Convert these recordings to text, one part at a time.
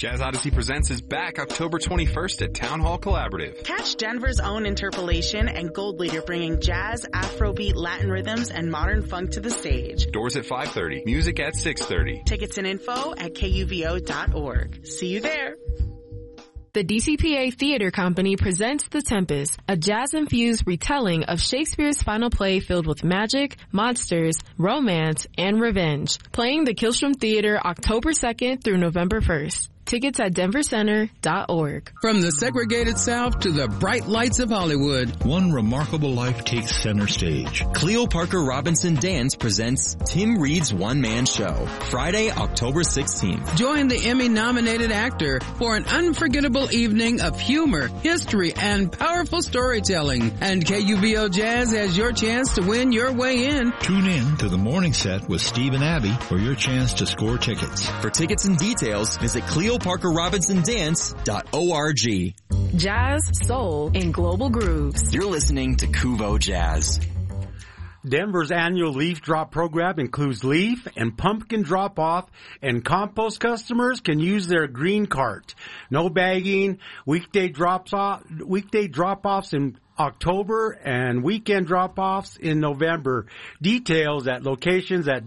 Jazz Odyssey Presents is back October 21st at Town Hall Collaborative. Catch Denver's own Interpolation and Gold Leader bringing jazz, Afrobeat, Latin rhythms, and modern funk to the stage. Doors at 5:30. Music at 6:30. Tickets and info at kuvo.org. See you there. The DCPA Theater Company presents The Tempest, a jazz-infused retelling of Shakespeare's final play filled with magic, monsters, romance, and revenge. Playing the Killstrom Theater October 2nd through November 1st. Tickets at denvercenter.org. From the segregated South to the bright lights of Hollywood, one remarkable life takes center stage. Cleo Parker Robinson Dance presents Tim Reed's one-man show, Friday, October 16th. Join the Emmy-nominated actor for an unforgettable evening of humor, history, and powerful storytelling. And KUVO Jazz has your chance to win your way in. Tune in to the morning set with Steve and Abby for your chance to score tickets. For tickets and details, visit CleoParkerRobinsonDance.org. Jazz, soul, and global grooves. You're listening to KUVO Jazz. Denver's annual leaf drop program includes leaf and pumpkin drop-off, and compost customers can use their green cart. No bagging, weekday drop-offs in October and weekend drop-offs in November. Details at locations at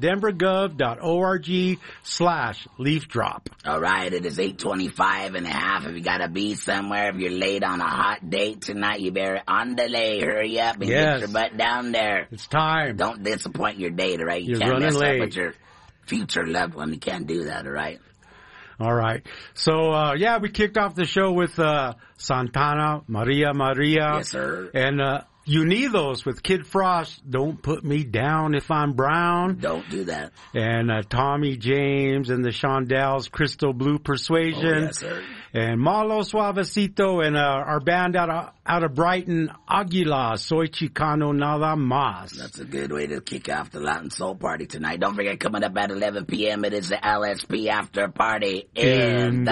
denvergov.org/leaf drop. All right, it is 8:25 and a half. If you got to be somewhere, if you're late on a hot date tonight, you better on delay. Hurry up and get your butt down there. It's time. Don't disappoint your date, all right? You You're can't running mess late. up with your future loved one. You can't do that, all right? All right. So, we kicked off the show with Santana, Maria. Yes, sir. And Unidos with Kid Frost, Don't Put Me Down If I'm Brown. Don't do that. And Tommy James and the Shondells, Crystal Blue Persuasion. Oh, yes, sir. And Malo Suavecito and our band out of Brighton, Aguila, Soy Chicano Nada Mas. That's a good way to kick off the Latin Soul Party tonight. Don't forget, coming up at 11 p.m., it is the LSP After Party in the